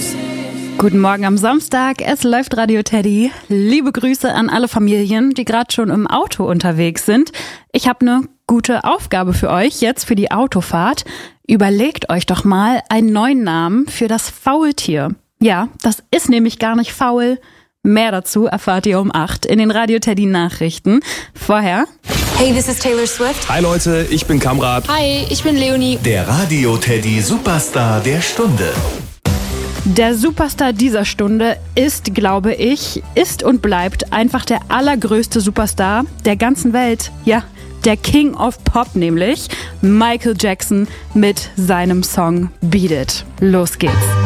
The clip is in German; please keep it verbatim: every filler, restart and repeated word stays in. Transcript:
Guten Morgen am Samstag, es läuft Radio Teddy. Liebe Grüße an alle Familien, die gerade schon im Auto unterwegs sind. Ich habe eine gute Aufgabe für euch jetzt für die Autofahrt. Überlegt euch doch mal einen neuen Namen für das Faultier. Ja, das ist nämlich gar nicht faul. Mehr dazu erfahrt ihr um acht in den Radio Teddy Nachrichten. Vorher... Hey, this is Taylor Swift. Hi Leute, ich bin Kamrat. Hi, ich bin Leonie. Der Radio Teddy Superstar der Stunde. Der Superstar dieser Stunde ist, glaube ich, ist und bleibt einfach der allergrößte Superstar der ganzen Welt. Ja, der King of Pop nämlich, Michael Jackson mit seinem Song Beat It. Los geht's.